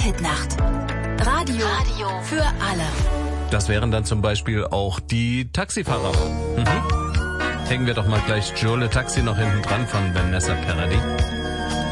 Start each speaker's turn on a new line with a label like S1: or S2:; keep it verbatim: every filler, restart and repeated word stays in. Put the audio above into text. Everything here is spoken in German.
S1: Hitnacht. Radio, Radio für alle.
S2: Das wären dann zum Beispiel auch die Taxifahrer. Mhm. Hängen wir doch mal gleich Joe Le Taxi noch hinten dran von Vanessa Paradis.